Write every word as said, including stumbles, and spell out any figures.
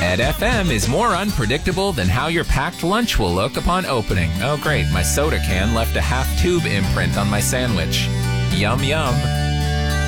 Ed F M is more unpredictable than how your packed lunch will look upon opening. Oh great, my soda can left a half-tube imprint on my sandwich. Yum yum.